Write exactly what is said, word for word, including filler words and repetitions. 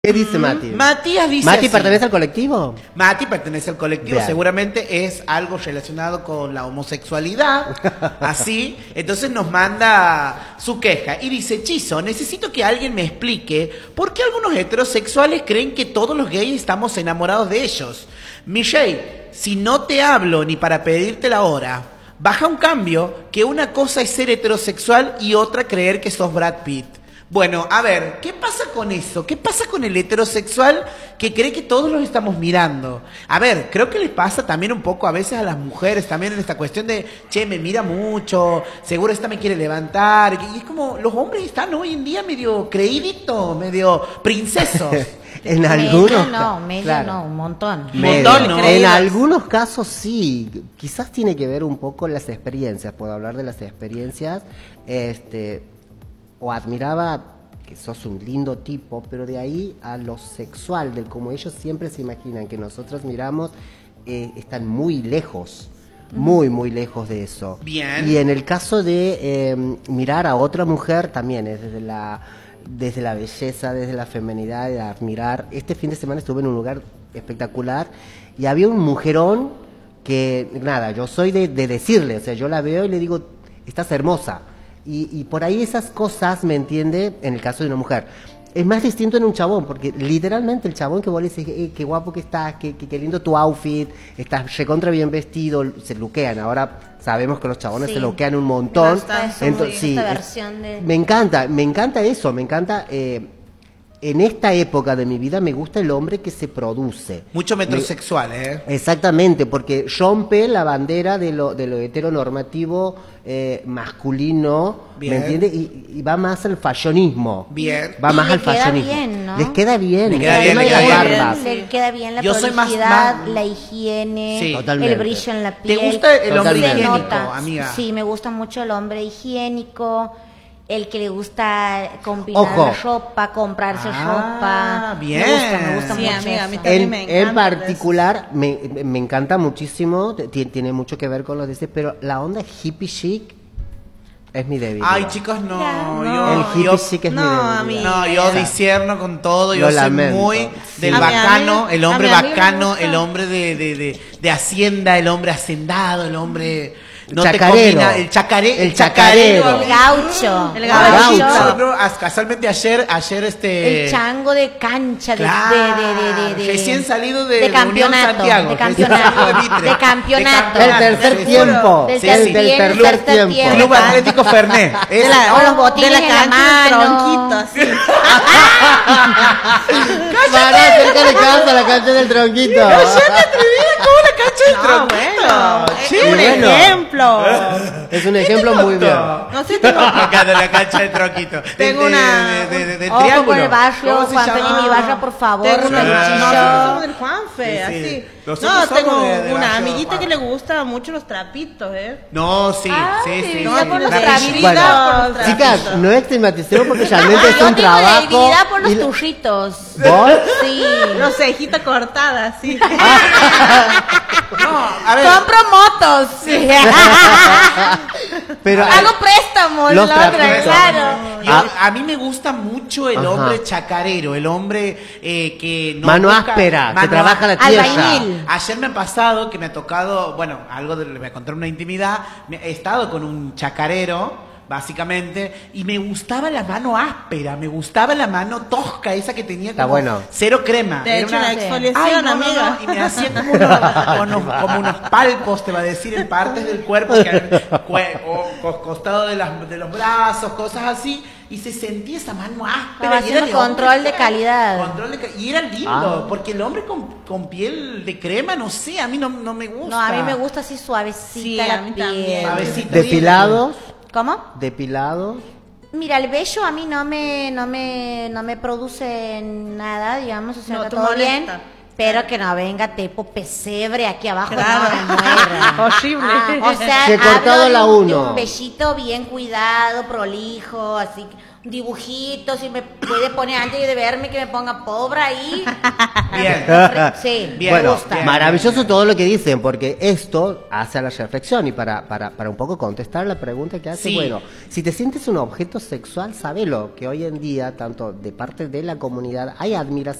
¿Qué dice Mati? Matías dice ¿Mati así. pertenece al colectivo? Mati pertenece al colectivo, Bien. seguramente es algo relacionado con la homosexualidad, así, entonces nos manda su queja y dice: Chizo, necesito que alguien me explique por qué algunos heterosexuales creen que todos los gays estamos enamorados de ellos. Michelle, si no te hablo ni para pedirte la hora, baja un cambio, que una cosa es ser heterosexual y otra creer que sos Brad Pitt. Bueno, a ver, ¿qué pasa con eso? ¿Qué pasa con el heterosexual que cree que todos los estamos mirando? A ver, creo que les pasa también un poco a veces a las mujeres, también en esta cuestión de, che, me mira mucho, seguro esta me quiere levantar. Y es como, los hombres están hoy en día medio creíditos, medio princesos. En Medio algunos no, ca- medio claro. no, un montón. Medio. Montón, ¿no? En algunos casos sí, quizás tiene que ver un poco las experiencias, puedo hablar de las experiencias, este, o admiraba que sos un lindo tipo, pero de ahí a lo sexual, de como ellos siempre se imaginan que nosotros miramos, eh, están muy lejos, muy, muy lejos de eso. Bien. Y en el caso de eh, mirar a otra mujer, también es desde la... desde la belleza, desde la feminidad, de admirar. Este fin de semana estuve en un lugar espectacular y había un mujerón que, nada, yo soy de, de decirle, o sea, yo la veo y le digo, estás hermosa. Y, y por ahí esas cosas, ¿me entiende? En el caso de una mujer. Es más distinto en un chabón, porque literalmente el chabón que vos le dices, eh, qué guapo que estás, qué, qué, qué lindo tu outfit, estás recontra bien vestido, se luquean. Ahora sabemos que los chabones Sí. se luquean un montón. Basta, Entonces, esta sí, es- versión de... me encanta, me encanta eso, me encanta. Eh, en esta época de mi vida me gusta el hombre que se produce. Mucho metrosexual, ¿eh? Exactamente, porque rompe la bandera de lo, de lo heteronormativo eh, masculino, Bien. ¿me entiendes? Y, y va más al fashionismo. Bien. Va Y más le al queda fashionismo. bien, ¿no? Les queda bien. Le queda el bien, tema le de queda las bien. barbas. Le queda bien la Yo soy más- prolijidad, más- la higiene, Sí. Totalmente. el brillo en la ¿Te piel. gusta el hombre Totalmente. Se higiénico, nota. amiga? Sí, me gusta mucho el hombre higiénico, el que le gusta combinar Ojo. la ropa, comprarse Ah, ropa. bien. Me gusta, me gusta Sí, mucho amiga, a mí eso. también En, me en encanta particular, me, me encanta muchísimo, ti- tiene mucho que ver con los de pero la onda hippie chic es mi debilidad. Ay, chicos, no. No. yo, El hippie yo- chic es no, mi debilidad. amiga. No, yo disierno con todo, yo Lo soy lamento. muy Sí. del A mi bacano, amiga- el hombre a mi amiga le bacano, gusta. el hombre de, de, de, de hacienda, el hombre hacendado, el hombre... No te Chacarero. combina, el chacarero, El chacarero. El gaucho. El Gaucho. gaucho. No, as- casualmente ayer, ayer este... El chango de cancha, de, Claro, de, de, de, de- recién salido de, de de Unión campeonato, Santiago, de recién campeonato, salido de Mitre. de campeonato. El tercer sí, tiempo. Del Sí, tercer sí. Del tiempo, tercer tercer tiempo. tiempo. Club Atlético Fernet. De Es- la, Con los de botines la en la cancha del mano. tronquito, así. Para acercarle casa a la cancha del tronquito. No, bueno. Sí, Es un bueno. ejemplo. Es un ejemplo muy bien. No sé, tengo... Acá de la cancha de tronquito. Tengo De- de- una- de- de- del Ojo triángulo. con el barrio, ¿Cómo se Juan llama? Felipe, mi barrio, por favor. Tengo una... Peluchillo. No, nosotros somos del Juanfe, Sí, sí. así. Nosotros No, somos tengo de- de una barrio amiguita Juanfe. que le gusta mucho los trapitos, ¿eh? No, sí, Ah, sí, sí. dividida sí. por los La trapitos. piscina. Bueno, Chicas, no estigmaticemos porque realmente es Yo un tengo la trabajo. dividida por los y la- turritos. ¿Vos? Sí. No sé, hijita cortada, sí. No, a ver. Compro motos. Sí. Pero Hago préstamos, Los Londra, trapitos. claro. Yo- Ah. a mí me gusta mucho el Ajá. hombre chacarero, el hombre eh, que no Mano busca- áspera, que mano trabaja la á- tierra. Albañil. Ayer me ha pasado que me ha tocado, bueno, algo de, le voy a contar una intimidad, me- he estado con un chacarero, básicamente, y me gustaba la mano áspera, me gustaba la mano tosca, esa que tenía Está como bueno. cero crema. De Era hecho, una- la exfoliación, Ay, no, no, amiga. no, y me hacía como unos, unos- como unos palpos, te va a decir, en partes del cuerpo, que, cue- o, o costado de, las, de los brazos, cosas así, y se sentía esa mano áspera. Estaba y era haciendo de hombre, control de era- calidad. control de ca- y era lindo, Ah. porque el hombre con, con piel de crema, no sé, a mí no, no me gusta. No, a mí me gusta así suavecita Sí, la a mí piel. también. Suavecita. depilados, ¿Cómo? depilados. Mira, el vello a mí no me, no me, no me produce nada, digamos, o sea, No, está te todo molesta. bien. Pero que no venga tipo pesebre aquí abajo, Claro. no me muera. Horrible. Ah, o sea, Que hablo cortado de la un- uno. de un vellito bien cuidado, prolijo, así. que- dibujitos, si me puede poner antes de verme que me ponga pobre ahí. Bien. Sí, Bien, me Bueno, gusta. bien. maravilloso todo lo que dicen, porque esto hace a la reflexión y para, para, para un poco contestar la pregunta que hace, Sí. bueno, si te sientes un objeto sexual, sabelo que hoy en día, tanto de parte de la comunidad, hay admiración